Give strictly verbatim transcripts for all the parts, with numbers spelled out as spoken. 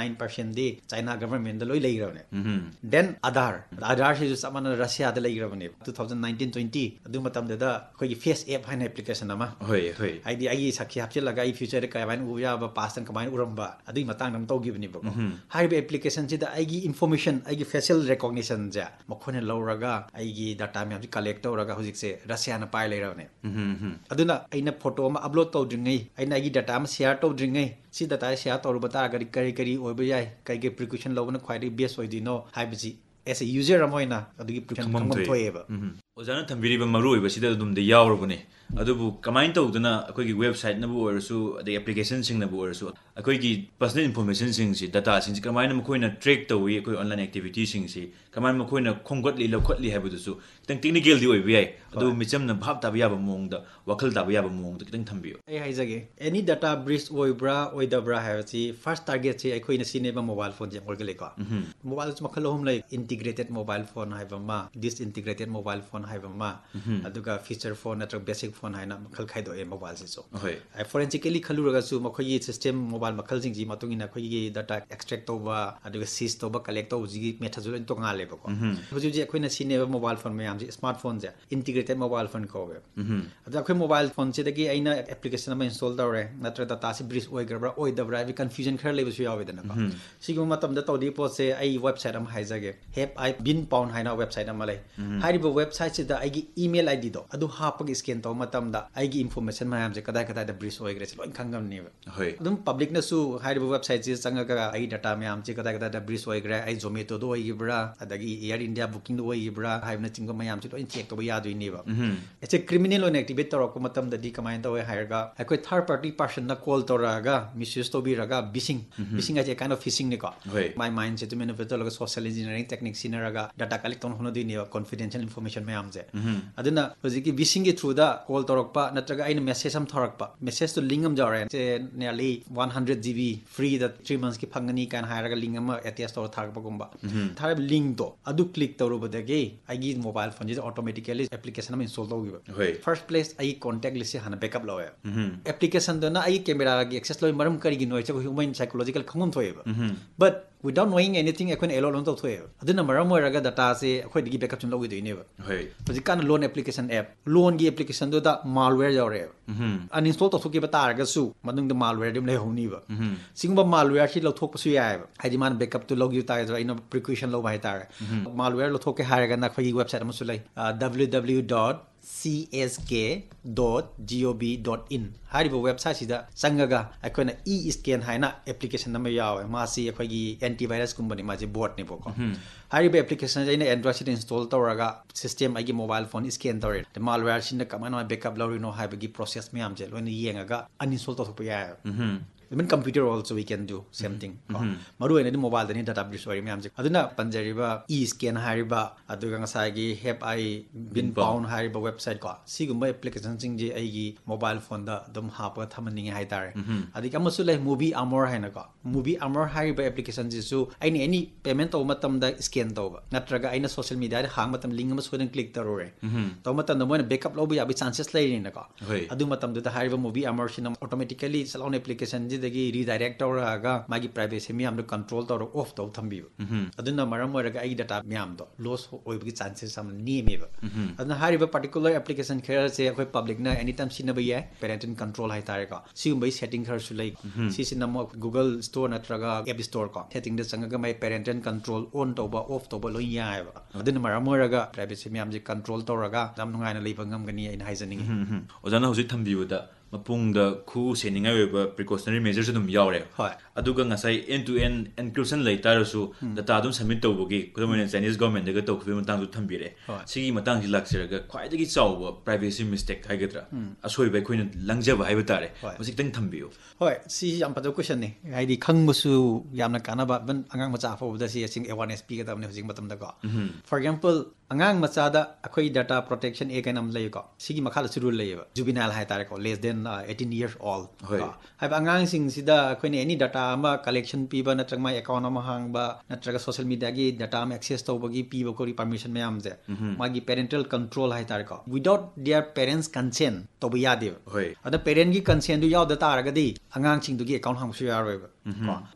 nine percent the China government the लोई लेगी रहने देन आधार आधार से जो सामान रशिया द लेगी रहने twenty nineteen twenty अदु मतम देदा कोई फेस ऐप है ना एप्लीकेशन अमा होय होय आईडी आई साखी हापचे लगा ई फ्यूचर का वाइन उया बा पास्ट एंड कमाइन उरंबा अदु मतंग नम तो गिवनी बको हाई बे एप्लीकेशन से द आईगी इंफॉर्मेशन आईगी फेशियल रिकॉग्निशन जा मखोने लौरगा आईगी डाटा में कलेक्ट तौरगा हुजिक से रशिया ना पाइ लेरवने अदुना आइना फोटो अमा अपलोड तौद्रिङै आइना आईगी डाटा अमा शेयर तौद्रिङै सी डाटा शेयर तौरबा तारगरि करि करि ओइबा याय कइगे precaution लौबना ख्वाइदि best ओइदिनो हाइबजी S a user अमोइना अदुगी precaution खंगम थोयेबा ओजाना थंबिरिबा मरु ओइबा सिदा दुम दे यावरबने अदुबु कमाइन तौदना अखोगी वेबसाइट नबु ओरसु अदे एप्लीकेशन सिंग नबु ओरसु अखोगी पर्सनल इन्फॉर्मेशन सिंग सि डाटा सिंग कमाइन मखोइना ट्रैक तौई अखोई ऑनलाइन एक्टिविटी सिंग सि कमाइन मखोइना खोंगटलि लखटलि हाबुदुसु कितंग टेक्निकल दि ओइबि याय अदु मिचमना भाब ताबा याबा मोंगदा वखल ताबा याबा मोंगदा कितंग थंबियो ए हाइजगे any data breach ओइब्रा ओइदब्रा हायसि first target सि अखोइना सिनेबा मोबाइल फोन जे ओरगलेको mobile मखल home like integrated mobile phone हाइबमा dish integrated mobile phone हाइबमा अदुगा feature phone नत्र बेसिक फोन हाइना मखल खाइदो ए मोबाइल से सो होय आई फोरेंसिकली खलुरगा सु मखोई सिस्टम मोबाइल मखल जिंग जी मतुंगिना खोई डाटा एक्सट्रैक्ट तोबा अदुगा सीज तोबा कलेक्ट तो जी मेथड जो तो ngale bako huju ji akhoi na sine mobile phone me am ji smartphone ja integrated mobile phone ko be adu akhoi mobile phone se dagi aina application ma install tawre natra data si bridge oi gabra oi dabra bi confusion khar lebu su yawe dana ka sigu matam da tawdi po se ai website am haijage have I been pound haina website am lai haribo website se da ai gi email id do adu hapag scan taw matam da ai gi information ma am je kadai kadai da bridge oi gre se loi khangam ni hoy adum public na su haribo website se changa ka ai data me am je kadai kadai da bridge oi gre ai zomato do oi gibra adagi air india booking do oi gibra haibna chingba mayam se loi check to ya do ni ba it's a criminal on activate to ko matam da di kamai to hire ga akoi third party person na call to raga misuse to bi raga bising bising a kind of phishing ni ko my mind se to men of to social engineering technique sinaraga data collect on hono di ni confidential information mayam je aduna hojiki bising ge through da call to rokpa natraga aina message am thorakpa message to link am jare se nearly one hundred G B free that three months ki phangani kan hire ga link am attach to thakpa gumba thar link to adu click to ro badage agi mobile phone is automatically application am install to giba first place ai contact list se hana backup lawe application do na ai camera gi access loi maram kari gi noi cha human psychological khangum thoyeba but without knowing anything I couldn't alone to thoye aduna maram moiraga data se akhoi digi backup chun logi doine ba hoy hoji kan loan application app loan gi application do da malware jawre uninstall to thoki ba targa su madung da malware dim le honi ba singba malware si lo thok pa su ya ba haji man backup to logi ta ga ina precaution lo ba tar malware lo thok ke haraga na khoi website am su lai w w w dot c s k dot gov dot in haribo website sida sangaga akoina e scan haina application nama yawe masi akoigi antivirus kumbani maji bot ne boko haribo application jaina android sida install tawraga system agi mobile phone scan tawre the malware sinna kamana backup lori no haibagi process me amje loina yengaga uninstall to thop ya even computer also we can do same thing maru ene mobile dani data breach ori me amje aduna panjariba e scan hariba aduga ngasagi have I been found hariba website ko sigumba application sing je aigi mobile phone da dum hapa thamani hai tare adika masu lai movie armor haina ko movie armor hariba application ji su aini any payment to matam da scan to ba natraga aina social media da hang matam link ma soden click tarore to matam da moina backup lo bi abi chances lai ni na ko adu matam da hariba movie armor sinam automatically salon application ji dagi redirect tawraga magi privacy mi am control tawr off taw thambi aduna maram moiraga ai data mi am do loss oibagi chances sam ni me ba aduna hariba particular application khara se akhoi public na anytime sinaba ya parental control hai tare ka sigumbai setting khar su lai si sinamo google store natraga app store ko setting da sangaga mai parental control on tawba off tawba loi ya ba aduna maram moiraga privacy mi am je control tawraga dam nungai na leiba ngam gani ai haijaning ojana hoji thambi da mapungda khu seninga weba precautionary measures dum yawre hoy aduga ngasai end to end encryption laitarasu data dum submit tawbogi kodamene Chinese government daga tawkhibi matang du thambire sigi matang ji laksiraga khwaidagi chawba privacy mistake haigadra asoi bai khoina langjaba haiba tare musik tang thambiyo hoy si yam padu question ne haidi khangmusu yamna kanaba ban angang macha fobuda si sing awareness pi ga tamne hojing matam da ko for example angang macha da akhoi data protection e kanam lay ko sigi makhala surul layba juvenile hai tare ko less than uh, eighteen years old hai angang sing sida akhoi any data ama collection piba natrag my account ama hang ba natraga social media gi data am access tawbagi piba ko permission mayam je magi parental control hai tar ko without their parents consent to ba yade ada parent gi consent du yaw da tar ga di angang sing du gi account hang su yarwe ba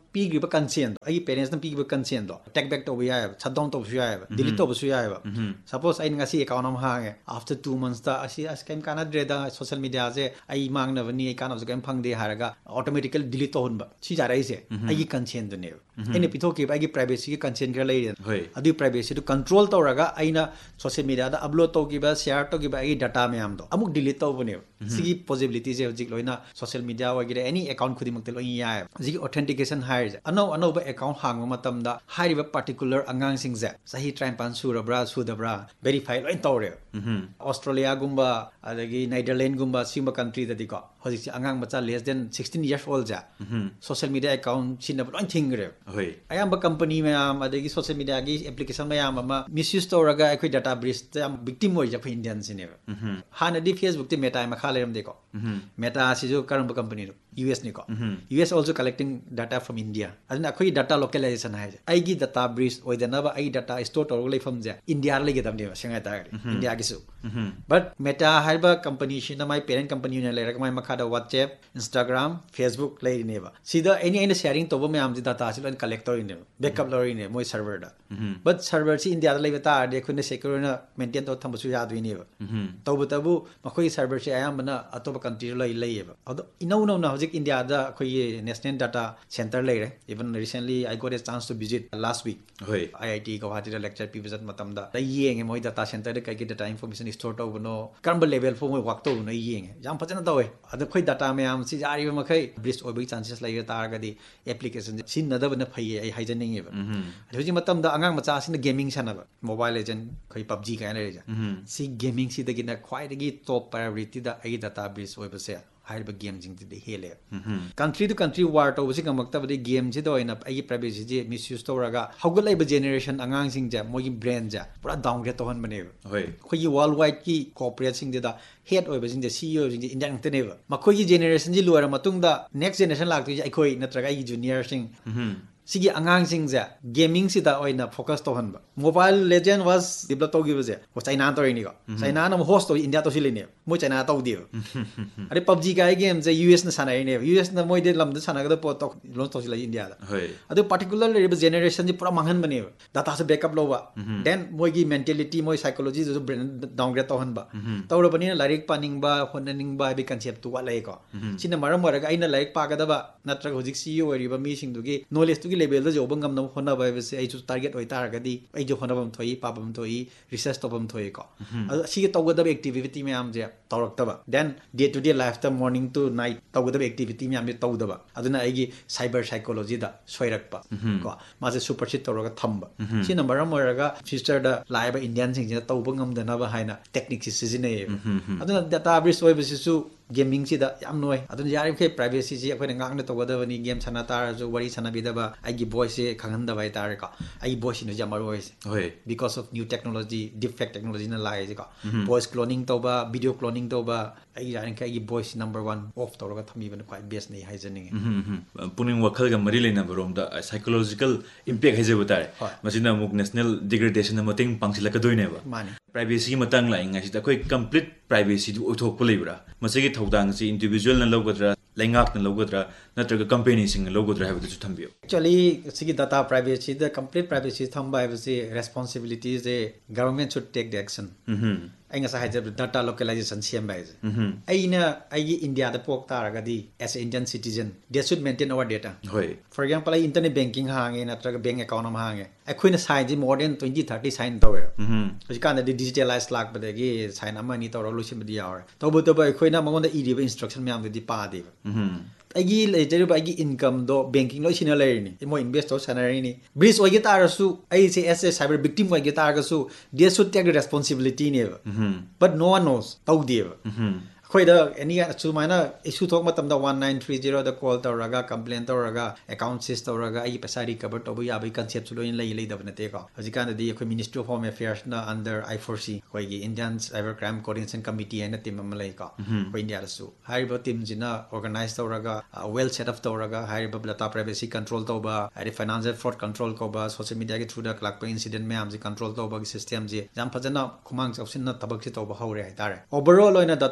पीग्रिब consent I parents न पीग्रिब consent दो take back तब याय shut down तब याय delete तब याय suppose I ngasi account am हांगे after two months दा असि अस केम काना ड्रेदा सोशल मीडिया जे आई मांगना बनी आई काना केम फंगदे हारगा ऑटोमेटिकली डिलीट तो होनबा छि जाराई से आई कंसेंट दुने एने पिथोके आई प्राइवेसी के कंसेंट कर लेय अदु प्राइवेसी तो कंट्रोल तौरगा आइना सोशल मीडिया दा अपलोड तौगिबा शेयर तौगिबा आई डाटा मैम दो अमुक डिलीट तौबने सिगी पॉसिबिलिटी जे हजिक लोइना सोशल मीडिया वगैरह एनी अकाउंट खुदी मक्ते लोइ याय जिगी ऑथेंटिकेशन हायर अनो अनो अकाउंट हांग मतमदा हारिबा पर्टिकुलर अंगांग सिंग जे सही ट्राइम पान सुरब्रा सुदब्रा वेरीफाई लोइन तौरे ऑस्ट्रेलिया गुम्बा अदगी नीदरलैंड गुम्बा सिंबा कंट्री ददी को हजिक अंगांग मचा less than sixteen years old जा सोशल मीडिया अकाउंट सिन लोइन थिंगरे होय अयाम कंपनी मैम अदगी सोशल मीडिया की एप्लीकेशन मैम अमा मिसयूज तौरगा अखोय डाटा ब्रीच ते विक्टिम होय जा इंडियन सिने हानदी फेसबुक ते मेटा मखा लेरम देखो मेटा सिजो करम कंपनी रो यूएस निको US also collecting data from India aduna akhoi data localization hai ai gi data breach oidana ba ai data store tor leifam ja India le gedam ne sengai ta India gi su but meta haiba company shina mai parent company ne le rak mai makha da WhatsApp Instagram Facebook le ne ba sida any any sharing to ba myam ji data si lo collect tor ne backup lori ne moi server da but server si India da le ta de khune secure na maintain to tham su ya dui ne ba to bu tabu makhoi server si ayam bana atoba country lo le ba ado inau no na India da khoi national data center le even recently I got a chance to visit last week hoi I I T Guwahati da lecture pi visit matam da da yeng moi data center de kai ki data information store to no karamba level fo moi work to no yeng jam phajana tawe adu khoi data me am si ari ma khai breach obi chances lai ta ga di application sin na da bana phai ai haijaning e ba hoji matam da angang macha sin gaming sana ba mobile legend khoi P U B G ka ne ja si gaming si da gi na khwai da gi top priority da ai data breach oi ba se HYBE game जिंग दे हेले country to country वार तो बसी कमक्ता बदे game जे दोइना आई privacy जे misuse तोरगा हौगलाइब generation अंगांग सिंग जे मोगी brain जे पूरा downgrade तो हन बने होय खोई वर्ल्ड वाइड की कॉर्पोरेट सिंग जे दा हेड ओइब सिंग जे सीईओ सिंग जे इंडियन तने मखोई की जेनरेशन जी लोरा मतुंग दा नेक्स्ट जेनरेशन लाक्तु जे अखोई नत्रगा आई जूनियर सिंग सिगी अंगांग सिंग जे गेमिंग सिदा ओइना फोकस तो हन मोबाइल लेजेंड वाज डेवलप तो गिबजे वो चाइना तो रिनी को चाइना न होस्ट तो इंडिया तो सिलिने मो चाइना तो दियो अरे P U B G का गेम जे यूएस न साना रिने यूएस न मोइ दे लम द साना ग द पोत तो लॉन्च तो सिला इंडिया दा होय अदो पर्टिकुलर रे जेनरेशन जी पूरा मंगन बने डाटा से बैकअप लोवा देन मोइ की मेंटालिटी मोइ साइकोलॉजी जो ब्रेन डाउनग्रेड तो हन बा तो रो बनी लाइक पानिंग बा होननिंग बा बे कांसेप्ट तो वाले को सिन मरम मरगा आइना लाइक पागदबा नत्र होजिक सीईओ ओरिबा मी सिंग दुगी नॉलेज तुगी level the job ngam na hona ba se ai chu target oi tar ga di ai jo hona bam thoi pa bam thoi research to bam thoi ko si to ga da activity me am je tawrak ta ba then day to day life ta morning to night to ga da activity me am je taw da ba aduna ai gi cyber psychology da soirak pa ko ma je super shit to ga thamba si number amar ga sister da live Indian sing je taw ba ngam da na ba haina technique si sijine aduna data breach oi ba si su gaming si da yam noi aduna yari ke privacy ji akhoi ngang na to ga da ni game chana tar jo wari chana bi da ba ai gi voice se khangan da bai tar ka ai voice no jamar voice hoi because of new technology deepfake technology na lai ji ka voice cloning to ba video cloning to ba ai yari ke ai voice number one off to ga thami ban quite best nei hai janing puning wakhal ga mari leina borom da psychological impact hai je butare masina muk national degradation na mating pangsil ka doine ba mani privacy matang lai ngai si da koi complete privacy du othok pulai bra masigi thodang si individual na logodra laingak na logodra natraga company sing logodra ha bu thambio actually sigi data privacy the complete privacy thamba have the responsibilities the government should take the action mhm ai nga sa haje data localization siam bai mhm ai na ai India da pok tar ga di as an Indian citizen they should maintain our data hoi for example ai internet banking hange natraga bank account am hange ai na sign more than twenty thirty sign tawe mhm hoji kan da digitalize lak ba gi sign amani tawra lu sim di yaw to bu to ba ai na mangon da iri instruction myam di pa de mhm ai lejer ba ai income do banking lo sina lai ni mo invest to salary ni breach oi gi tar su ai se as a cyber victim oi gi tar ga su they should take the responsibility ne but no one knows tau de mhm khoi da any chu maina issue thok matam da one nine three zero da call tawraga complaint tawraga account sys tawraga ai paisa recover to ya bai concept chu loin lai lai da bane te ko hojikan da khoi ministry of home affairs na under I four C khoi gi Indian cyber crime coordination committee na team am lai ko khoi India su hai ba team jina organize tawraga well set up tawraga hai ba data privacy control to ba hai financial fraud control ko ba social media gi through da clock incident me am ji control to ba gi system ji jam phajana khumang chausin na tabak si to ba haure hai tare overall loina data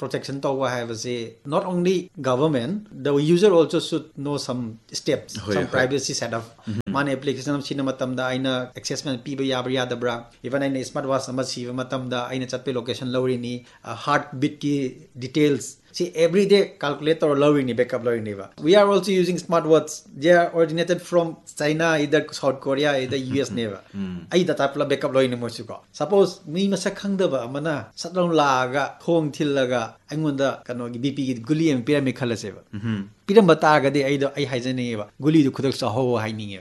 protection tawwa haibase not only government the user also should know some steps Hoi, some hoi. privacy setup man application am sina matamda aina access man piba yabra yadabra even aina smart watch ama siba matamda aina chatpe location lawrini heartbeat ki details. See, every day calculator lowering backup lowering. We are also using smartwatch. They are originated from China, either South Korea, either U S Neva. I data pla backup lowering mosuko. Suppose me masakang daba amana satlong laga hong tilaga angunda kano B P guli and pyramid kalaseva. Piram bataga de aido I hajane guli du kudak sa ho haining.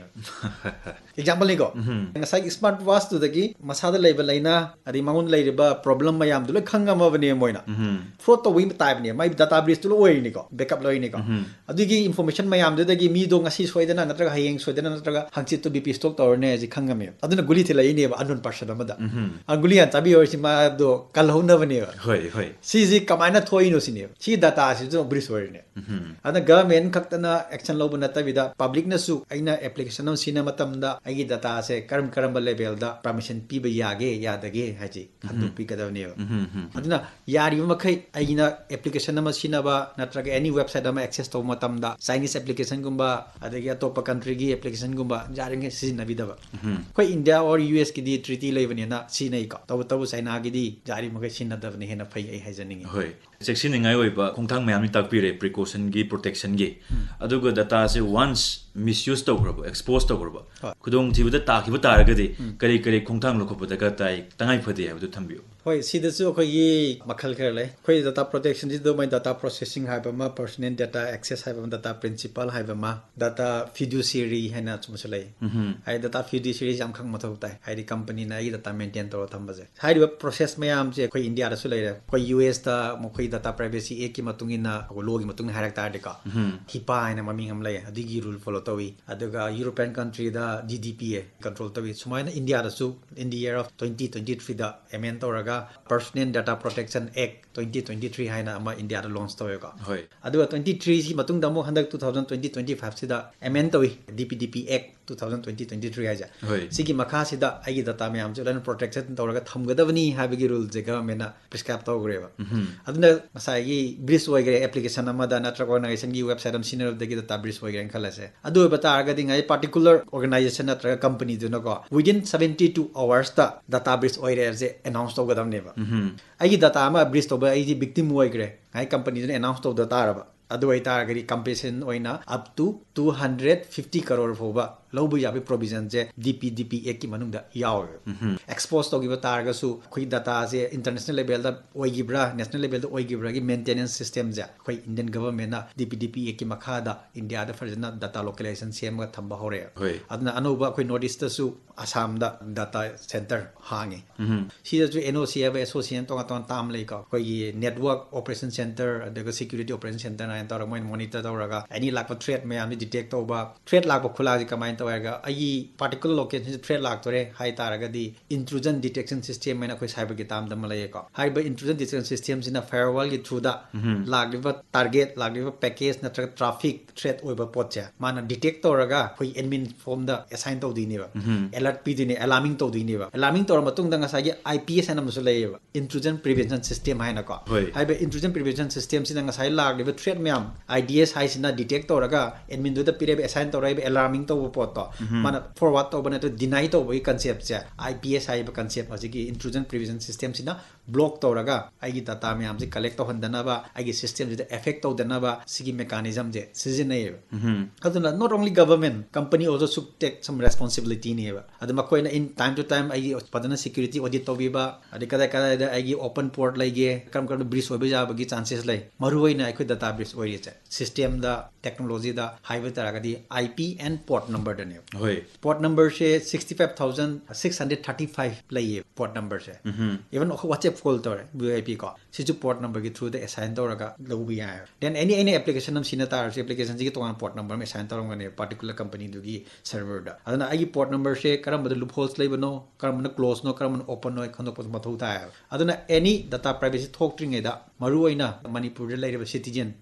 Example ni go. Ngasai smartwatch to the gi masada level laina adi mangun laiba problem mayam dula khanga mabane moina. Fraud to wim type ni my data breach to loy ni ko backup loy ni ko adigi information mayam de dagi mi do ngasi soidana natraga hayeng soidana natraga hangchit to B P stock tower ne ji khangame aduna guli thila ini ba unknown person amada a guli an tabi or si ma do kalhona bane hoi hoi si ji kamaina thoi no sini si data si jo breach wor ne ana government khaktana action lobu nata vida public na su aina application no sina matamda agi data se karam karam level da permission piba yage yadage haji khandu pi kadawne aduna yari makai aina application nama sinaba natraga any website ama access to matamda Chinese application gumba adagi atopa country gi application gumba jaring sina bidaba koi India or U S ki di treaty leibani na sinai ka taw taw China gi di jari magai sinna dabne hena phai ai haijaning hoi section ngai oi ba khongthang mayam ni takpire precaution gi protection gi aduga data se once misuse to grabo expose to grabo khudong thibada ta khiba taragadi kari kari khongthang lokhopada ka tai tangai phadi habdu thambiu hoi sidasu khoi yi makhal kar le khoi data protection ji do my data processing haiba ma personal data access haiba data principal haiba ma data fiduciary haina chumsalai ai data fiduciary jam khang mathau tai hai di company na ai data maintain to thamba je hai di process mayam je khoi India da su lai khoi U S da mo khoi data privacy act ki matungina law gi matung hairak ta de ka hipa haina maming am lai adigi rule follow tawi aduga European country da G D P A control tawi sumaina India da su in the year of twenty twenty-three da amend toraga Personal Data Protection Act twenty twenty-three haina ama India da launch toyega hoi aduga twenty-three si matung da mo handak twenty twenty-five sida amend tawi D P D P Act twenty twenty-three haja hoi sigi makha sida agi data me am chulan protection toraga thamgadabani habigi rule je government na prescribe togreba aduna masai gi breach oigre application ama da natra organization gi website am senior dagi data breach oigre khalase adu bata aga dingai particular organization natra company du no go within seventy-two hours ta data breach oigre je announce togadam neba agi data ama breach toba ai victim oigre ai company du announce to data raba adu ai targari compensation oina up to two hundred fifty crore foba lobu yabi provision je D P D P Act ki manung da yaw expose to giba targa su khoi data je international level da oigibra national level da oigibra gi maintenance system ja khoi Indian government na D P D P Act ki makha da India da farjana data localization sem ga thamba hore aduna anoba khoi notice ta su Assam da data center hangi si da ju N O C ba association to ton tam lai ka khoi network operation center da security operation center na tar moi monitor da raga any lack of threat me am detect to ba threat lack ba khula ji kamai toega ai particular location threat lack tore hai taraga di intrusion detection system mena khoi cyber ki tam dam lai ko hai ba intrusion detection system sina firewall ki through da lag liba target lag liba package na traffic threat oiba potcha mana detect toraga khoi admin form da assign to di ni ba alert pi di ni alarming to di ni ba alarming tor matung da nga sa gi I P S anam su lai ba intrusion prevention system hai na ko hai ba intrusion prevention system sina nga sai lag liba threat myam I D S hai sina detect toraga admin du da pire ba assign torai ba alarming to pot mana forward to bana to deny to boy concept ja I P S hai ba concept asigi intrusion prevention system sina block to raga ai data me am je collect to handana ba ai system je affect to dana ba sigi mechanism je sijinai aduna not only government company also should take some responsibility ni ba aduma koina in time to time ai padana security audit to ba adi kada kada da ai open port lai ge kam kam breach hobe ja ba gi chances lai maru hoina ai data breach oi je system da technology da highway taraga di I P and port number da ne hoi port number se sixty-five thousand six hundred thirty-five lai port number se even WhatsApp call tore V I P ko si ju port number gi through the assign toraga lobi ya then any any application nam sina tar application ji to port number me assign toram ne particular company du gi server da adana ai port number se karam bad loopholes lai bano karam na close no karam open no khando pot mathau ta adana any data privacy thok tring da maru oina manipur lai citizen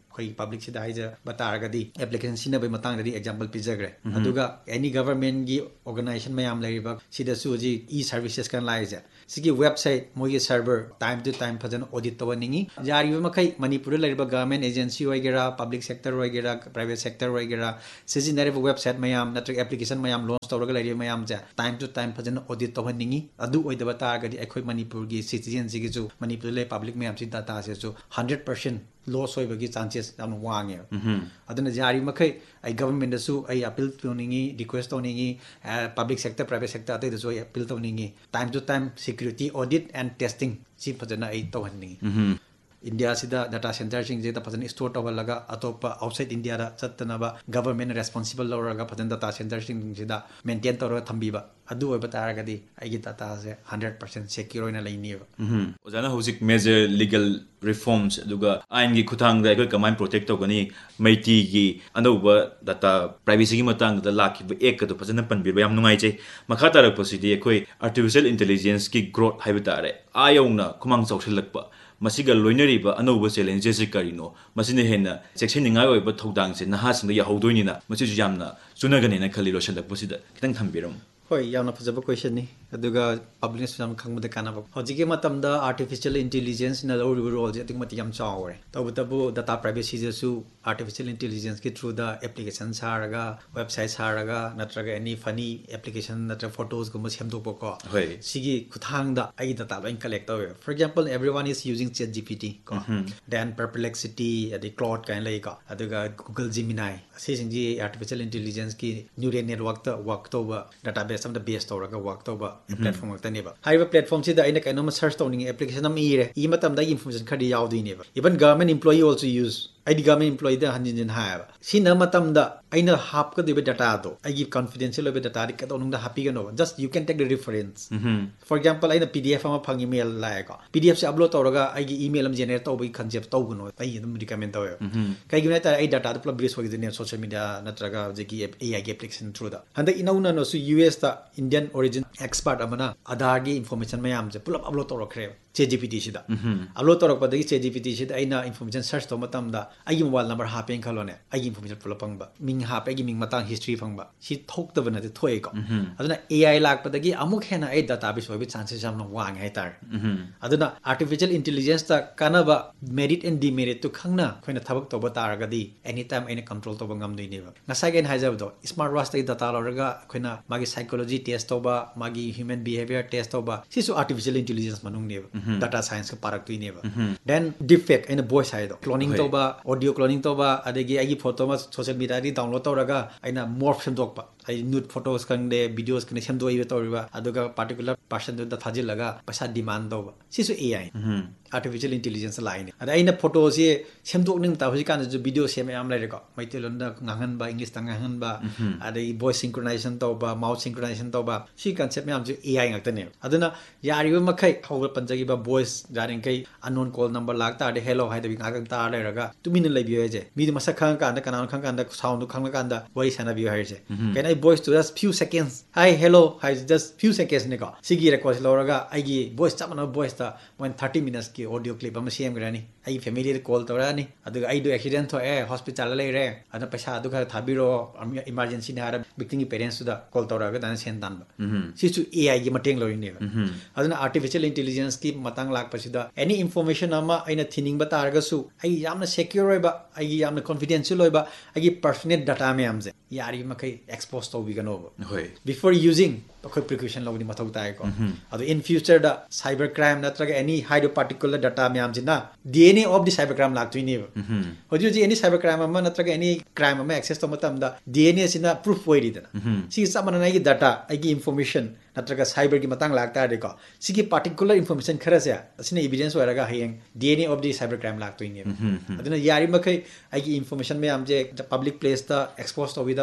ꯑꯩꯈꯣꯏ public ꯁꯤꯗ ꯍꯥꯏꯖꯕ ꯇꯥꯔꯒꯗꯤ application ꯁꯤꯖꯤꯟꯅꯕꯒꯤ ꯃꯇꯥꯡꯗꯗꯤ example ꯄꯤꯖꯈ꯭ꯔꯦ ꯑꯗꯨꯒ any ꯒꯚꯔꯟꯃꯦꯟꯠꯒꯤ organisation ꯃꯌꯥꯝ ꯂꯩꯔꯤꯕ ꯁꯤꯗꯁꯨ ꯍꯧꯖꯤꯛ ꯏ ꯁꯔꯚꯤꯁꯦꯁ ꯀꯅ ꯂꯥꯛꯏꯁꯦ ꯁꯤꯒꯤ ꯋꯦꯕꯁꯥꯏꯠ ꯃꯣꯏꯒꯤ ꯁꯔꯚꯔ ꯇꯥꯏꯝ ꯇꯨ ꯇꯥꯏꯝ ꯐꯖꯅ ꯑꯣꯗꯤꯠ ꯇꯧꯍꯟꯅꯤꯡꯉꯤ ꯌꯥꯔꯤꯕ ꯃꯈꯩ ꯃꯅꯤꯄꯨꯔꯗ ꯂꯩꯔꯤꯕ ꯒꯚꯔꯟꯃꯦꯟꯠ ꯑꯦꯖꯦꯟꯁꯤ ꯑꯣꯏꯒꯦꯔꯥ ꯄꯕ꯭ꯂꯤꯛ ꯁꯦꯛꯇꯔ ꯑꯣꯏꯒꯦꯔꯥ ꯄ꯭ꯔꯥꯏꯚꯦꯠ ꯁꯦꯛꯇꯔ ꯑꯣꯏꯒꯦꯔꯥ ꯁꯤꯖꯤꯟꯅꯔꯤꯕ ꯋꯦꯕꯁꯥꯏꯠ ꯃꯌꯥꯝ ꯅꯠꯇ꯭ꯔꯒ ꯑꯦꯄ꯭ꯂꯤꯀꯦꯁꯟ ꯃꯌꯥꯝ ꯂꯣꯟꯆ ꯇꯧꯔꯒ ꯂꯩꯔꯤꯕ ꯃꯌꯥꯝꯁꯦ ꯇꯥꯏꯝ ꯇꯨ ꯇꯥꯏꯝ ꯐꯖꯅ ꯑꯣꯗꯤꯠ ꯇꯧꯍꯟꯅꯤꯡꯉꯤ ꯑꯗꯨ ꯑꯣꯏꯗꯕ ꯇꯥꯔꯒꯗꯤ ꯑꯩꯈꯣꯏ ꯃꯅꯤꯄꯨꯔꯒꯤ ꯁꯤꯇꯤꯖꯦꯟꯁꯤꯒꯤꯁꯨ ꯃꯅꯤꯄꯨꯔꯗ ꯂꯩ ꯄꯕ꯭ꯂꯤꯛ ꯃꯌꯥꯝꯁꯤ ꯗꯥꯇꯥꯁꯤꯁꯨ ꯍꯟꯗ꯭ꯔꯦꯠ ꯄꯔꯁꯦꯟ ꯂꯣꯁ ꯑꯣꯏꯕꯒꯤ ꯆꯥꯟꯁꯦꯁ ꯌꯥꯝꯅ ꯋꯥꯡꯉꯦꯕ ꯑꯗꯨꯅ ꯌꯥꯔꯤ ꯃꯈꯩ ꯑꯩ ꯒꯚꯔꯟꯃꯦꯟꯠꯗꯁꯨ ꯑꯩ ꯑꯄꯤꯜ ꯇꯧꯅꯤꯡꯉꯤ ꯔꯤꯀ꯭ꯋꯦꯁ ꯇꯧꯅꯤꯡꯉꯤ ꯄꯕ꯭ꯂꯤꯛ ꯁꯦꯛꯇꯔ ꯄ꯭ꯔꯥꯏꯚꯦꯠ ꯁꯦꯛꯇꯔ ꯑꯇꯩꯗꯁꯨ ꯑꯩ ꯑꯄꯤꯜ ꯇꯧꯅꯤꯡꯉꯤ time to time security audit ꯑꯦꯟड ꯇꯦꯁटिंग ꯁꯤ ꯐꯖꯅ ꯑꯩ ꯇꯧꯍꯟꯅꯤꯡꯉꯤ ꯏꯟꯗꯤꯌꯥꯁꯤꯗ ꯗꯥꯇꯥ ꯁꯦꯟꯇꯔꯁꯤꯡꯁꯤꯗ ꯐꯖꯅ ꯁ꯭ꯇꯣꯔ ꯇꯧꯍꯜꯂꯒ ꯑꯇꯣꯞꯄ ꯑꯥꯎꯠꯁꯥꯏꯠ ꯏꯟꯗꯤꯌꯥꯗ ꯆꯠꯇꯅꯕ ꯒꯚꯔꯟꯃꯦꯟꯠꯅ ꯔꯦꯁꯄꯣꯟꯁꯤꯕꯜ ꯂꯧꯔꯒ ꯐꯖꯅ ꯗꯥꯇꯥ ꯁꯦꯟꯇꯔꯁꯤꯡꯁꯤꯗ ꯃꯦꯟꯇꯦꯟ ꯇꯧꯔꯒ ꯊꯝꯕꯤꯕ ꯑꯗꯨ ꯑꯣꯏꯕ ꯇꯥꯔꯒꯗꯤ ꯑꯩꯒꯤ ꯗꯥꯇꯥꯁꯦ ꯍꯟꯗ꯭ꯔꯦꯠ ꯄꯔꯁꯦꯟ ꯁꯦꯀ꯭ꯌꯨꯔ ꯑꯣꯏꯅ ꯂꯩꯅꯤꯕ ꯑꯣꯖꯥꯅ ꯍꯧꯖꯤꯛ ꯃꯦꯖꯔ ꯂꯤꯒꯦꯜ ꯔꯤꯐꯣꯔꯝꯁ ꯑꯗꯨꯒ ꯑꯥꯏꯟꯒꯤ ꯈꯨꯊꯥꯡꯗ ꯑꯩꯈꯣꯏ ꯀꯃꯥꯏꯅ ꯄ꯭ꯔꯣꯇꯦꯛ ꯇꯧꯒꯅꯤ ꯃꯩꯇꯩꯒꯤ ꯑꯅꯧꯕ ꯗꯥꯇꯥ ꯄ꯭ꯔꯥꯏꯚꯦꯁꯤꯒꯤ ꯃꯇꯥꯡꯗ ꯂꯥꯛꯈꯤꯕ ꯑꯦꯛꯀꯗꯣ ꯐꯖꯅ ꯄꯟꯕꯤꯕ ꯌꯥꯝ ꯅꯨꯡꯉꯥꯏꯖꯩ ꯃꯈꯥ ꯇꯥꯔꯛꯄꯁꯤꯗꯤ ꯑꯩꯈꯣꯏ ꯑꯥꯔꯇꯤꯐꯤꯁꯤꯌꯦꯜ ꯏꯟꯇꯦꯂꯤꯖꯦꯟꯁꯀꯤ ꯒ꯭ꯔꯣꯠ ꯍꯥꯏꯕ ꯇꯥꯔꯦ ꯑꯥ ꯌꯧꯅ ꯈꯨꯃꯥꯡ ꯆꯥꯎꯁꯤꯜꯂꯛꯄ ꯃꯁꯤꯒ ꯂꯣꯏꯅꯔꯤꯕ ꯑꯅꯧꯕ ꯆꯦꯂꯦꯟꯖꯦꯁꯁꯤ ꯀꯔꯤꯅꯣ ꯃꯁꯤꯅ ꯍꯦꯟꯅ ꯆꯦꯛꯁꯤꯟꯅꯤꯡꯉꯥꯏ ꯑꯣꯏꯕ ꯊꯧꯗꯥꯡꯁꯦ ꯅꯍꯥꯁꯤꯡꯗ ꯌꯥꯍꯧꯗꯣꯏꯅꯤꯅ ꯃꯁꯤꯁꯨ ꯌꯥꯝꯅ ꯆꯨꯅꯒꯅꯦꯅ ꯈꯜꯂꯤ ꯂꯣꯏꯁꯤꯜꯂꯛꯄꯁꯤꯗ ꯈꯤꯇꯪ ꯊꯝꯕꯤꯔꯝꯃꯨ ꯍꯣꯏ ꯌꯥꯝꯅ ꯐꯖꯕ ꯀ꯭ꯋꯦꯁꯟꯅꯤ ꯑꯗꯨꯒ ꯄꯕ꯭ꯂꯤꯛꯅꯁꯨ ꯌꯥꯝꯅ ꯈꯪꯕꯗ ꯀꯥꯟꯅꯕ ꯍꯧꯖꯤꯛꯀꯤ ꯃꯇꯝꯗ ꯑꯥꯔꯇꯤꯐꯤꯁꯤꯌꯦꯜ ꯏꯟꯇꯦꯂꯤꯖꯦꯟꯁꯅ ꯂꯧꯔꯤꯕ ꯔꯣꯜꯁꯦ ꯑꯗꯨꯛꯀꯤ ꯃꯇꯤꯛ ꯌꯥꯝ ꯆꯥꯎꯔꯦ ꯇꯧꯕꯇꯕꯨ ꯗꯥꯇꯥ ꯄ꯭ꯔꯥꯏꯚꯦꯁꯤꯗꯁꯨ ꯑꯥꯔꯇꯤꯐꯤꯁꯤꯌꯦꯜ ꯏꯟꯇꯦꯂꯤꯖꯦꯟꯁꯀꯤ ꯊ꯭ꯔꯨꯗ ꯑꯦꯄ꯭ꯂꯤꯀꯦꯁꯟ ꯁꯥꯔꯒ ꯋꯦꯕꯁꯥꯏꯠ ꯁꯥꯔꯒ ꯅꯠꯇ꯭ꯔꯒ ꯑꯦꯅꯤ ꯐꯅꯤ ꯑꯦꯄ꯭ꯂꯤꯀꯦꯁꯟ ꯅꯠꯇ꯭ꯔꯒ ꯐꯣꯇꯣꯁꯒꯨꯝꯕ ꯁꯦꯝꯗꯣꯛꯄꯀꯣ ꯁꯤꯒꯤ ꯈꯨꯊꯥꯡꯗ ꯑꯩꯒꯤ ꯗꯥꯇꯥ ꯂꯣꯏ ꯀꯂꯦꯛ ꯇꯧꯋꯦꯕ for example every one is using ꯆꯦꯠ ꯖꯤ ꯄꯤ ꯇꯤ ꯀꯣ ꯗꯦꯟ ꯄꯔꯄ꯭ꯂꯦꯛꯁꯤꯇꯤ ꯑꯗꯩ ꯀ꯭ꯂꯣꯗ ꯀꯥꯏꯅ ꯂꯩꯀꯣ ꯑꯗꯨꯒ ꯒꯨꯒꯜ ꯖꯤꯃꯤꯅꯥꯏ ꯑꯁꯤꯁꯤꯡꯁꯤ ꯑꯥꯔꯇꯤꯐꯤꯁꯤꯌꯦꯜ ꯏꯟꯇꯦꯂꯤꯖꯦꯟꯁꯀꯤ ꯅ꯭ꯌꯨꯔꯦꯜ ꯅꯦꯠꯋꯥꯔꯛꯇ ꯋꯥꯔꯛ ꯇꯧꯕ ꯗꯥꯇꯥꯕꯦꯁ ꯑꯃꯗ ꯕꯦꯁ ꯇꯧꯔꯒ ꯋꯥꯔꯛ ꯇꯧꯕ ꯄ꯭ꯂꯦꯠꯐꯣꯝ ꯉꯥꯛꯇꯅꯦꯕ ꯍꯥꯏꯔꯤꯕ ꯄ꯭ꯂꯦꯠꯐꯣꯝꯁꯤꯗ ꯑꯩꯅ ꯀꯩꯅꯣꯝꯃ ꯁꯔꯆ ꯇꯧꯅꯤꯡꯉꯦ ꯑꯦꯄ꯭ꯂꯤꯀꯦꯁꯟ ꯑꯃ ꯏꯔꯦ ꯏ ꯃꯇꯝꯗ ꯑꯩꯒꯤ ꯏꯟꯐꯣꯔꯃꯦꯁꯟ ꯈꯔꯗꯤ ꯌꯥꯎꯗꯣꯏꯅꯦꯕ even government employee also use ꯑꯩꯗꯤ ꯒꯚꯔꯟꯃꯦꯟꯠ ꯏꯝꯄ꯭ꯂꯣꯌꯤꯗ ꯍꯟꯖꯤꯟ ꯍꯟꯖꯤꯟ ꯍꯥꯏꯌꯦꯕ ꯁꯤꯅ ꯃꯇꯝꯗ ꯑꯩꯅ ꯍꯥꯞꯀꯗꯣꯏꯕ ꯗꯥꯇꯥꯗꯣ ꯑꯩꯒꯤ ꯀꯟꯐꯤꯗꯦꯟꯁꯤꯌꯦꯜ ꯑꯣꯏꯕ ꯗꯥꯇꯥꯗꯤ ꯀꯩꯗꯧꯅꯨꯡꯗ ꯍꯥꯞꯄꯤꯒꯅꯣꯕ ꯖꯁ ꯌꯨ ꯀꯦꯟ ꯇꯦꯛ ꯗ ꯔꯤꯐꯔꯦꯟꯁ ꯐꯣꯔ ꯑꯦꯛꯖꯥꯝꯄꯜ ꯑꯩꯅ ꯄꯤ ꯗꯤ ꯑꯦꯐ ꯑꯃ ꯐꯪꯉꯤ ꯃꯦꯜ ꯂꯥꯛꯑꯦꯀꯣ ꯄꯤ ꯗꯤ ꯑꯦꯐꯁꯦ ꯑꯞꯂꯣꯗ ꯇꯧꯔꯒ ꯑꯩꯒꯤ ꯏꯃꯦꯜ ꯑꯃ ꯖꯦꯅꯦꯔꯦꯠ ꯇꯧꯕꯒꯤ ꯀꯟꯁꯦꯞ ꯇꯧꯒꯅꯣ ꯑꯩ ꯑꯗꯨꯝ ꯔꯤꯀꯃꯦꯟ ꯇꯧꯋꯦꯕ ꯀꯩꯒꯤꯅꯣ ꯍꯥꯏꯇꯥꯔꯦ ꯑꯩ ꯗꯥꯇꯥꯗꯣ ꯄꯨꯂꯞ ꯕ꯭ꯔꯤꯁ ꯑꯣꯏꯒꯗꯣꯏꯅꯦ ꯁꯣꯁꯤꯌꯦꯜ ꯃꯤꯗꯤꯌꯥ ꯅꯠꯇ꯭ꯔꯒ ꯍꯧꯖꯤꯛꯀꯤ ꯑꯦ ꯑꯥꯏꯒꯤ ꯑꯦꯄ꯭ꯂꯤꯀꯦꯁꯟ ꯊ꯭ꯔꯨꯗ ꯍꯟꯗꯛ ꯏꯅꯧ ꯅꯧꯅꯁꯨ ꯌꯨ ꯑꯦꯁꯇ ꯏꯟꯗꯤꯌꯟ ꯑꯣꯔꯤꯖꯤꯟ ꯑꯦꯛꯁꯄꯥꯔꯠ ꯑꯃꯅ ꯑꯙꯥꯔꯒꯤ ꯏꯟꯐꯣꯔꯃꯦꯁꯟ ꯃꯌꯥꯝꯁꯦ ꯄꯨꯂꯞ ꯑꯞꯂꯣꯗ ꯇꯧꯔꯛꯈ꯭रेꯕ ꯆꯦꯠ ꯖꯤ ꯄꯤ ꯇꯤꯁꯤꯗ ꯑꯞꯂꯣꯗ ꯇꯧꯔꯛꯄꯗꯒꯤ ꯆꯦꯠ ꯖꯤ ꯄꯤ ꯇꯤꯁꯤꯗ ꯑꯩꯅ ꯏꯟꯐꯣꯔꯃꯦꯁꯟ ꯁꯔꯆ ꯇꯧꯕ ꯃꯇꯝꯗ ꯑꯩꯒꯤ ꯃꯣꯕꯥꯏꯜ ꯅꯝꯕꯔ ꯍꯥꯞꯄꯦꯅ ꯈꯜꯂꯣꯅꯦ ꯑꯩꯒꯤ ꯏꯟꯐꯣꯔꯃꯦꯁꯟ ꯄꯨꯂꯞ ꯐꯪꯕ ꯃꯤꯡ ꯍꯥꯞꯄꯦ ꯑꯩꯒꯤ ꯃꯤꯡ ꯃꯇꯥꯡ ꯍꯤꯁꯇ꯭ꯔꯤ ꯐꯪꯕ ꯁꯤ ꯊꯣꯛꯇꯕ ꯅꯠꯇꯦ ꯊꯣꯛꯑꯦꯀꯣ ꯑꯗꯨꯅ ꯑꯦ ꯑꯥꯏ ꯂꯥꯛꯄꯗꯒꯤ ꯑꯃꯨꯛ ꯍꯦꯟꯅ ꯑꯩ ꯗꯥꯇꯥꯕꯦꯁ ꯑꯣꯏꯕ ꯆꯥꯟꯁꯦꯁ ꯌꯥꯝꯅ ꯋꯥꯡꯉꯦ ꯍꯥꯏꯇꯥꯔꯦ ꯑꯗꯨꯅ ꯑꯥꯔꯇꯤꯐꯤꯁꯤꯌꯦꯜ ꯏꯟꯇꯦꯂꯤꯖꯦꯟꯁꯇ ꯀꯥꯟꯅꯕ ꯃꯦꯔꯤꯠ ꯑꯦꯟ ꯗꯤꯃꯦꯔꯤꯠꯇꯨ ꯈꯪꯅ ꯑꯩꯈꯣꯏꯅ ꯊꯕꯛ ꯇꯧꯕ ꯇꯥꯔꯒꯗꯤ ꯑꯦꯅꯤ ꯇꯥꯏꯝ ꯑꯩꯅ ꯀꯟꯇ꯭ꯔꯣꯜ ꯇꯧꯕ ꯉꯝꯗꯣꯏꯅꯦꯕ ꯉꯁꯥꯏꯒꯤ ꯑꯩꯅ ꯍꯥꯏꯖꯕꯗꯣ ꯁ꯭ꯃꯥꯔꯠ ꯋꯥꯆꯇꯒꯤ ꯗꯥꯇꯥ ꯂꯧꯔꯒ ꯑꯩꯈꯣꯏꯅ ꯃꯥꯒꯤ ꯁꯥꯏꯀꯣꯂꯣꯖꯤ ꯇꯦꯁ ꯇꯧꯕ ꯃꯥꯒꯤ ꯍ꯭ꯌꯨꯃꯦꯟ ꯕꯤꯍꯦꯕꯤꯌꯔ ꯇꯦꯁ ꯇꯧꯕ ꯁꯤꯁꯨ artificial intelligence ꯃꯅꯨꯡꯅꯦꯕ data ꯁꯥꯏꯟꯁꯀ ꯄꯥꯔꯛꯇꯣꯏꯅꯦꯕ then deep Phek ꯑꯩꯅ ꯚꯣꯏꯁ ꯍꯥꯏꯗꯣ ꯀ꯭ꯂꯣꯅꯤꯡ ꯇꯧꯕ ꯑꯣꯗꯤꯑꯣ ꯀ꯭ꯂꯣꯅꯤꯡ ꯇꯧꯕ ꯑꯗꯒꯤ ꯑꯩꯒꯤ ꯐꯣꯇꯣ ꯑꯃ ꯁꯣꯁꯤꯌꯦꯜ ꯃꯤꯗꯤꯌꯥꯗꯒꯤ ꯗꯥꯎꯟꯂꯣꯗ ꯇꯧꯔꯒ ꯑꯩꯅ ꯃꯣꯔꯐ ꯁꯦꯝꯗꯣꯛꯄ ꯑꯩ ꯅꯨꯠ ꯐꯣꯇꯣꯁ ꯈꯪꯗꯦ ꯚꯤꯗꯤꯑꯣꯁ ꯈꯪꯗꯦ ꯁꯦꯝꯗꯣꯛꯏꯕ ꯇꯧꯔꯤꯕ ꯑꯗꯨꯒ ꯄꯥꯔꯇꯤꯀꯨꯂꯔ ꯄꯥꯔꯁꯟꯗꯨꯗ ꯊꯥꯖꯤꯜꯂꯒ ꯄꯩꯁꯥ ꯗꯤꯃꯥꯟ ꯇꯧꯕ ꯁꯤꯁꯨ ꯑꯦ ꯑꯥꯏ ꯑꯥꯔꯇꯤꯐꯤꯁꯤꯌꯦꯜ ꯏꯟꯇꯦꯂꯤꯖꯦꯟꯁ ꯂꯥꯛꯏꯅꯦ ꯑꯗ ꯑꯩꯅ ꯐꯣꯇꯣꯁꯤ ꯁꯦꯝꯗꯣꯛꯅꯤꯡꯕ ꯍꯧꯖꯤꯛꯀꯥꯟꯗꯁꯨ ꯚꯤꯗꯤꯑꯣ ꯁꯦꯝ ꯃꯌꯥꯝ ꯂꯩꯔꯦꯀꯣ ꯃꯩꯇꯩꯂꯣꯟꯗ ꯉꯥꯡꯍꯟꯕ ꯏꯪꯂꯤꯁꯇ ꯉꯥꯡꯍꯟꯕ ꯑꯗꯒꯤ ꯚꯣꯏꯁ ꯁꯤꯡꯀ꯭ꯔꯣꯅꯥꯏꯖꯦꯁꯟ ꯇꯧꯕ ꯃꯥꯎꯠ ꯁꯤꯡꯀ꯭ꯔꯣꯅꯥꯏꯖꯦꯁꯟ ꯇꯧꯕ ꯁꯤ ꯀꯟꯁꯦꯞ ꯃꯌꯥꯝꯁꯨ ꯑꯦ ꯑꯥꯏ ꯉꯥꯛꯇꯅꯦꯕ ꯑꯗꯨꯅ ꯌꯥꯔꯤꯕ ꯃꯈꯩ ꯍꯧꯒ ꯄꯟꯖꯈꯤꯕ ꯚꯣꯏꯁ ꯌꯥꯔꯤꯈꯩ ꯑꯟꯅꯣꯟ ꯀꯣꯜ ꯅꯝꯕꯔ ꯂꯥꯛꯇꯥꯔꯗꯤ ꯍꯦꯜꯂꯣ ꯍꯥꯏꯗꯕꯤ ꯉꯥꯏꯍꯥꯛꯇꯪ ꯇꯥꯔ ꯂꯩꯔꯒ ꯇꯨꯃꯤꯟꯅ ꯂꯩꯕꯤꯌꯨ ꯍꯥꯏꯁꯦ ꯃꯤꯗꯨ ꯃꯁꯛ ꯈꯪꯉꯀꯥꯟꯗ ꯀꯅꯥꯅꯣ ꯈꯪꯉꯀꯥꯟꯗ ꯁꯥꯎꯟꯗꯨ ꯈꯪꯉꯀꯥꯟꯗ ꯋꯥꯔꯤ ꯁꯥꯟꯅꯕꯤꯌꯨ ꯍꯥꯏꯔꯤꯁꯦ ꯀꯩꯅꯣ ꯑꯩ ꯚꯣꯏꯁꯇꯨ just few seconds hi hello ꯍꯥꯏꯁꯦ ꯖꯁ ꯐ꯭ꯌꯨ ꯁꯦꯀꯦꯟꯁꯅꯤꯀꯣ ꯁꯤꯒꯤ ꯔꯦꯀꯣꯔꯠꯁꯤ ꯂꯧꯔꯒ ꯑꯩꯒꯤ ꯚꯣꯏꯁ ꯆꯞ ꯃꯥꯟꯅꯕ ꯚꯣꯏꯁꯇ ꯃꯣꯏꯅ ꯊꯥꯔꯇꯤ ꯃꯤꯅꯠꯁꯀꯤ ꯑꯣꯗꯤꯑꯣ ꯀ꯭ꯂꯤꯞ ꯑꯃ ꯁꯦꯝꯈ꯭ꯔꯅꯤ ꯑꯩꯒꯤ ꯐꯦꯃꯤꯂꯤꯗ ꯀꯣꯜ ꯇꯧꯔꯛꯑꯅꯤ ꯑꯗꯨꯒ ꯑꯩꯗꯣ ꯑꯦꯛꯁꯤꯗꯦꯟ ꯊꯣꯛꯑꯦ ꯍꯣꯁꯄꯤꯇꯥꯜꯗ ꯂꯩꯔꯦ ꯑꯗꯨꯅ ꯄꯩꯁꯥ ꯑꯗꯨ ꯈꯔ ꯊꯥꯕꯤꯔꯛꯑꯣ ꯏꯃꯥꯔꯖꯦꯟꯁꯤꯅꯤ ꯍꯥꯏꯔ victim parents da call tawraga dana sen tanba si chu A I gi mateng loine aduna artificial intelligence ki matang lak pasida any information ama aina thining ba targa su ai yamna secure ba ai yamna confidential ba ai personal data me amje yari makai expose to bigano before using akhoi precaution logni mathau tai ko adu in future da cyber crime natraga any hide particular data me amje na D N A of the cyber crime lak tuini hoji ji any cyber crime ama natraga any crime ama access to matam da D N A sina proof hoiri dana si samana nai data ai information natraga cyber gi matang lak ta de ko sigi particular information khara se asina evidence waraga hayeng D N A of the cyber crime lak tuini aduna yari makai ai information me amje public place ta expose to vidaba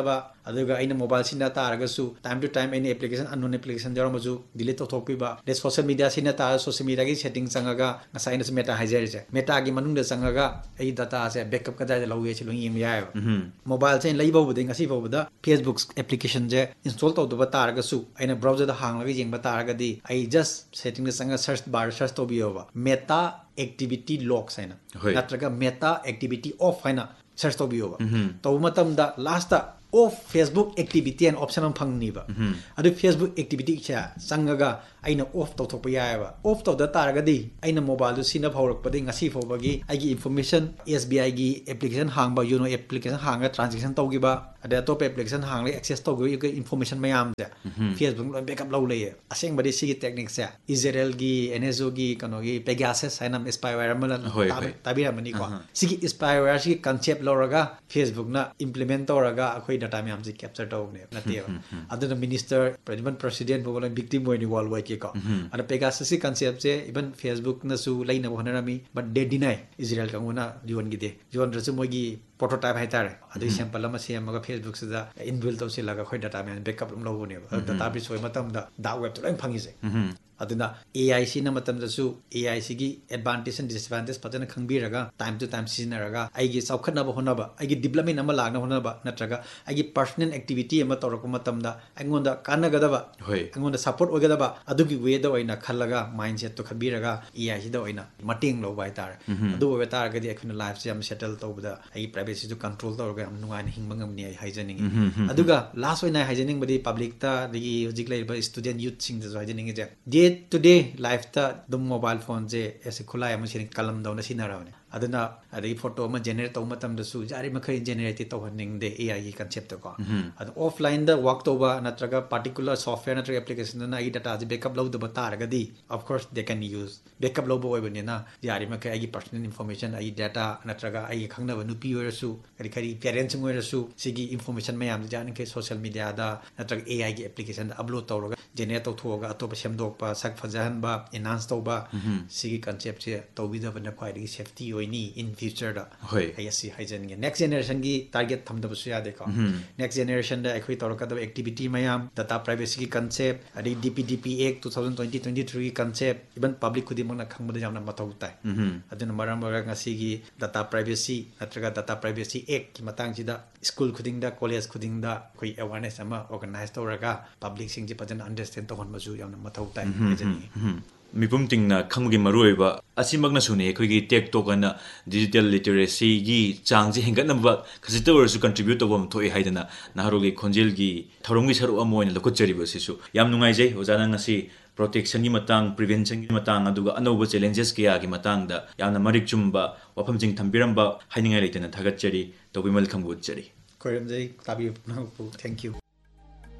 ꯑꯗꯨꯒ ꯑꯩꯅ mobile ꯁꯤꯖꯤꯟꯅ ꯇꯥꯔꯒꯁꯨ time to time ꯑꯩꯅ application ꯑꯟꯅꯣꯟ application ꯌꯥꯎꯔꯝꯃꯁꯨ delete ꯇꯧꯊꯣꯛꯄꯤꯕ ꯑꯗꯩ social media ꯁꯤꯖꯤꯟꯅ ꯇꯥꯔꯒ social ꯃꯤꯗꯤꯌꯥꯒꯤ setting ꯆꯪꯉꯒ ꯉꯁꯥꯏ ꯑꯩꯅꯁꯨ ꯃꯦꯇꯥ ꯍꯥꯏꯖꯔꯤꯁꯦ ꯃꯦꯇꯥꯒꯤ ꯃꯅꯨꯡꯗ ꯆꯪꯉꯒ ꯑꯩ ꯗꯥꯇꯥꯁꯦ ꯕꯦꯛꯑꯞ ꯀꯗꯥꯏꯗ ꯂꯧꯒꯦ ꯁꯤ ꯂꯣꯏ ꯌꯦꯡꯕ ꯌꯥꯏꯑꯕ ꯃꯣꯕꯥꯏꯜꯁꯦ ꯑꯩꯅ ꯂꯩꯕ ꯍꯧꯕꯗꯒꯤ ꯉꯁꯤ ꯐꯥꯎꯕꯗ ꯐꯦꯁꯕꯨꯛ ꯑꯦꯄ꯭ꯂꯤꯀꯦꯁꯟꯁꯦ ꯏꯟꯁꯇꯣꯜ ꯇꯧꯗꯕ ꯇꯥꯔꯒꯁꯨ ꯑꯩꯅ ꯕ꯭ꯔꯥꯎꯖꯔꯗ ꯍꯥꯡꯂꯒ ꯌꯦꯡꯕ ꯇꯥꯔꯒꯗꯤ ꯑꯩ ꯖꯁ ꯁꯦꯇꯤꯡꯗ ꯆꯪꯉꯒ search bar search ꯇꯧꯕꯤꯌꯣꯕ meta activity ꯂꯣꯛꯁ ꯍꯥꯏꯅ ꯅꯠꯇ꯭ꯔꯒ ꯃꯦꯇꯥ ꯑꯦꯛꯇꯤꯚꯤꯇꯤ ꯑꯣꯐ ꯍꯥꯏꯅ ꯁꯔꯆ ꯇꯧꯕꯤꯌꯣꯕ ꯇꯧꯕ ꯃꯇꯝꯗ ꯂꯥꯁꯇ ꯑꯣꯐ ꯐꯦꯁꯕꯨꯛ ꯑꯦꯛꯇꯤꯚꯤꯇꯤ ꯍꯥꯏꯅ ꯑꯣꯞꯁꯟ ꯑꯃ ꯐꯪꯅꯤꯕ ꯑꯗꯨ ꯐꯦꯁꯕꯨꯛ ꯑꯦꯛꯇꯤꯚꯤꯇꯤꯁꯦ ꯆꯪꯉꯒ ꯑꯩꯅ ꯑꯣꯐ ꯇꯧꯊꯣꯛꯄ ꯌꯥꯏꯑꯕ ꯑꯣꯐ ꯇꯧꯗ ꯇꯥꯔꯒꯗꯤ ꯑꯩꯅ ꯃꯣꯕꯥꯏꯜꯗꯨ ꯁꯤꯖꯤꯟꯅꯕ ꯍꯧꯔꯛꯄꯗꯒꯤ ꯉꯁꯤ ꯐꯥꯎꯕꯒꯤ ꯑꯩꯒꯤ ꯏꯟꯐꯣꯔꯃꯦꯁꯟ ꯑꯦꯁ ꯕꯤ ꯑꯥꯏꯒꯤ ꯑꯦꯄ꯭ꯂꯤꯀꯦꯁꯟ ꯍꯥꯡꯕ ꯌꯨꯅꯣ ꯑꯦꯄ꯭ꯂꯤꯀꯦꯁꯟ ꯍꯥꯡꯉꯒ ꯇ꯭ꯔꯥꯟꯖꯦꯛꯁꯟ ꯇꯧꯈꯤꯕ ꯑꯗꯩ ꯑꯇꯣꯞꯄ ꯑꯦꯄ꯭ꯂꯤꯀꯦꯁꯟ ꯍꯥꯡꯂꯒ ꯑꯦꯛꯁꯦꯁ ꯇꯧꯈꯤꯕ ꯏꯟꯐꯣꯔꯃꯦꯁꯟ ꯃꯌꯥꯝꯁꯦ ꯐꯦꯁꯕꯨꯛ ꯂꯣꯏ ꯕꯦꯛꯑꯞ ꯂꯧ ꯂꯩꯌꯦ ꯑꯁꯦꯡꯕꯗꯤ ꯁꯤꯒꯤ ꯇꯦꯛꯅꯤꯛꯁꯦ ꯏꯖꯔꯦꯜꯒꯤ ꯑꯦꯟ ꯑꯦꯁ ꯑꯣꯒꯤ ꯀꯩꯅꯣꯒꯤ ꯄꯦꯒꯥꯁꯁ ꯍꯥꯏꯅ ꯏꯁꯄꯥꯏꯋꯦꯌꯔ ꯑꯃꯅ ꯇꯥꯕꯤꯔꯝꯃꯅꯤꯀꯣ ꯁꯤꯒꯤ ꯏꯁꯄꯥꯏꯋꯦꯌꯔꯁꯤꯒꯤ ꯀꯟꯁꯦꯞ ꯂꯧꯔꯒ ꯐꯦꯁꯕꯨꯛꯅ ꯏꯝꯄ꯭ꯂꯤꯃꯦꯟ ꯇꯧꯔꯒ ꯑꯩꯈꯣꯏ ꯗꯥꯇꯥ ꯃꯌꯥꯝꯁꯦ ꯀꯦꯞꯆꯔ ꯇꯧꯕꯅꯦꯕ ꯅꯠꯇꯦꯕ ꯑꯗꯨꯅ ꯃꯤꯅꯤꯁꯇꯔ ꯏꯚꯟ ꯄ꯭ꯔꯁꯤꯗꯦꯟ ꯐꯥꯎꯕ ꯂꯣꯏ victim ꯑꯣꯏꯅꯤ ꯋꯥꯔꯜ ꯋꯥꯏꯗꯀꯤꯀꯣ ꯑꯗ ꯄꯦꯒꯥꯁꯁꯤ ꯀꯟꯁꯦꯞꯁꯦ ꯏꯚꯟ ꯐꯦꯁꯕꯨꯛꯅꯁꯨ ꯂꯩꯅꯕ ꯍꯣꯠꯅꯔꯝꯃꯤ ꯕꯠ ꯗꯦ ꯗꯤꯅꯥꯏ ꯏꯖꯔꯦꯜ ꯀꯥꯡꯕꯨꯅ ꯌꯣꯟꯈꯤꯗꯦ ꯌꯣꯟꯗ꯭ꯔꯁꯨ ꯃꯣꯏꯒꯤ ꯄ꯭रोटोटाइप हाइतारे अदुई सैंपल अमा सेमगा फेसबुक सिदा इनबिल्ट तौसिलागा खोय data man backup lump लौबनेबा data breach होय मतमदा डार्क वेब तो lump फंगिसे अदुना AI Cina मतमदसु AI सिगी advantage and disadvantage फजना खंगबिरगा time to time सिजनरगा आइगी सौखनबा होनबा आइगी डेवलपमेंट अमा लागना होनबा नत्रगा आइगी पर्सनल एक्टिविटी अमा तौरको मतमदा अंगोंदा कानगदबा होय अंगोंदा सपोर्ट ओगदबा अदुगी वे द ओइना खलगा माइंडसेट तो खबिरगा एआई सिदा ओइना मटिंग लौबा हाइतार अदु ओबे तारगदी अखुना लाइफ से हम सेटल तौबदा आइगी प्राइवेसी जो कंट्रोल तौरगा हम नुगाइन हिंगबा ngamni ai haijaningi aduga last oina haijaning badi public ta digi hojik laiba student youth sing jo haijaningi je day to day life ta dum mobile phone je ese khulai am sin kalam dauna sinarawne aduna adai photo ma generate taw matam da su jari makhai generate taw haning de ai gi concept ko ad offline da work toba natraga particular software natraga application na ai data je backup load ba taragadi of course they can use backup load boy banina jari makhai ai personal information ai data natraga ai khangna ba nupi oirasu kari kari parents oirasu sigi information mayam jan ke social media da natraga ai gi application da upload tawraga generate taw thoga atopa semdokpa sak fajahan ba enhance tawba sigi concept se tawbida bana khwai gi safety ni in future da hoi ayasi haijan ge next generation gi target thamda bu ya de ko next generation da ekhoi toraka da activity mayam data privacy gi concept adi dpdp act twenty twenty twenty-three concept even public khudi mangna khangba jamna mathau tai aduna maram baga ngasi gi data privacy natraga data privacy act ki matang ji da school khuding da college khuding da khoi awareness ama organize toraga public sing ji pajan understand to hon maju jamna mathau tai haijan मिपुम तिंगना खंगगी मरुइबा असिमगना सुने खोगी take टोकना digital literacy गी चांगजी हेंगनबा खजित ओरसु contribute तबम थोइ हाइदना नाहरोगी खोंजेलगी थरोंगी सरु अमोइन लखुचरिबो सिसु याम नुंगाइजै ओजाना ngasi protection की Matang prevention की Matang अदुगा अनोब challenges के Yagi Matang दा यामना मरिक चुम्बा वफम जिंग थंबिरंबा हाइनिंगाइ लेतना थागतचरी तोबिमल खंगुचरी कोयरमजै ताबी thank you